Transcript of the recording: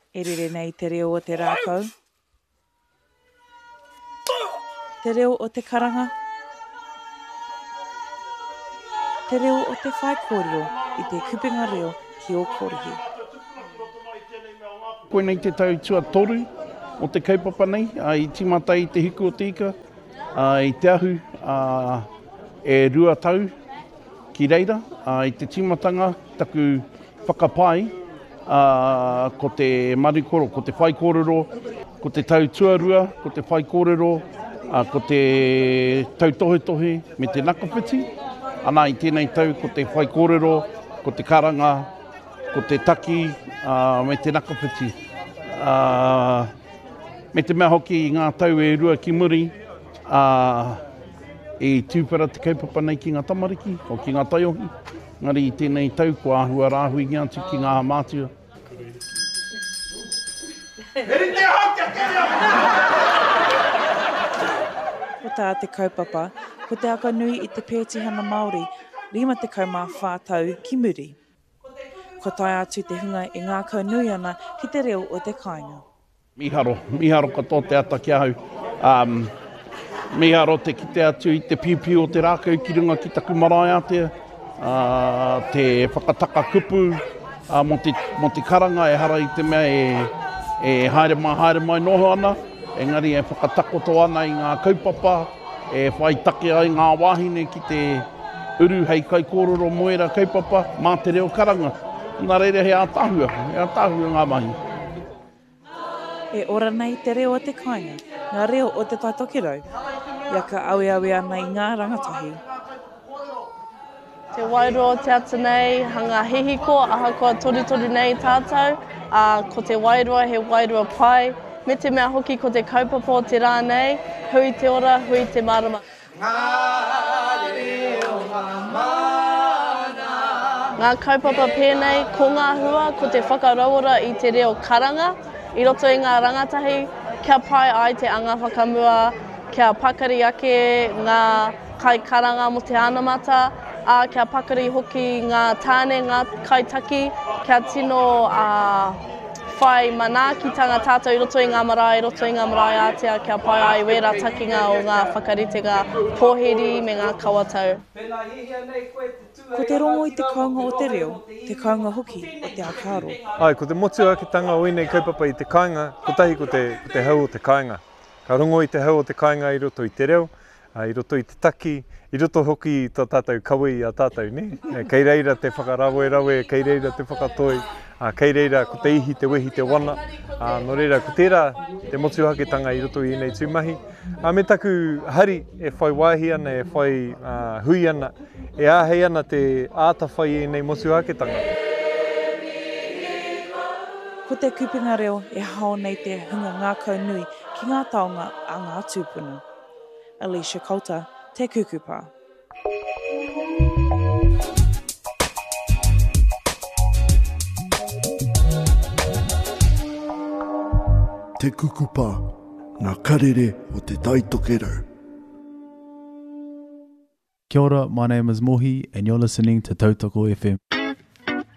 E rere nei te reo o te rākau. Te reo o te karanga. Te reo o te whai kōrero i te kupenga reo ki o kōrehi. Koe nei te tau tua toru o te kaupapa nei, i timata i te hiku o te ika, i te ahu e rua tau ki reira, i te timatanga taku whakapai, ko te marikoro, ko te whai kōrero, ko te tau tuarua, ko te whai kōrero, ko te tau tohe me te nakawhiti. Ana i tēnei tau ko te whai kōrero, ko te karanga, ko te taki, me te nakawhiti. Me te mea hoki i ngā tau e rua ki muri, e tūpera te kaupapa nei ki ngā tamariki, o ki ngā taiohi. Ngari i tēnei tau ko āhua rāhui ngi atu ki ngā mātua. Ko tā te kaupapa, ko te aka nui i te Pētihana Māori, 54 ki muri. Ko tai atu te hunga i ngā kaunui ana ki te reo o te kāinga. Miharo katoa te ata ki ahau. Miharo te kite atu i te piupiu o te rākau ki runga ki taku marae atea. Te whakataka kupu mo te karanga e hara i te mea e haere mai noho ana. Engari e whakatakoto ana i ngā kaupapa, e whai take ai ngā wāhine ki te uru hei kai kōrero moera kaupapa mā te reo karanga. Nā reira he ātahua ngā mahi. E ora nei te reo o te kāinga, ngā reo o te taitokirau. Ia ka awe ana i ngā rangatahi. Te wairoa te ata nei, hanga hihiko, ahakoa tori nei tātou. Ko te wairoa, he wairoa pai. Me te mea hoki ko te kaupapa o te rā nei, hui te ora, hui te marama. Ngā kaupapa pēnei, ko ngā hua, ko te whakarawara i te reo karanga. I roto i ngā rangatahi, kia pai ai te anga whakamua, kia pakari ake ngā kai karanga mo te anamata, kia pakari hoki ngā tāne, ngā kaitaki, kia tino whai manaakitanga tātou i roto i ngā marae atea, kia pai ai wera takinga o ngā whakaritega pōheri me ngā kawatau. Ko te rongo i te kaunga o te reo, te kaunga hoki o te akaro. Ai, ko te motuakitanga o inei kaupapa i te kāinga, ko tahi ko te hau o te kāinga. Ka rongo i te hau o te kāinga i roto i te reo, i roto i te taki, i roto hoki i tā tātou kaui a tātou, ne? Kei reira te whakarawe, kei reira te whakatoi, kei reira ko te ihi, te wehi, te wana. No reira, ko tērā te motuakitanga i roto i nei tūmahi. Me taku hari e whai wāhi ana, e whai hui ana, e āhei ana te ātawhai i nei motuakitanga. Ko te kupenga reo e hao nei te hunga ngā kaunui ki ngā taonga a ngā tūpuna. Alicia Coulter, Te Kukupa. Te Kukupa, ngā karere o te taitokerau. Kia ora, my name is Mohi and you're listening to Tautoko FM.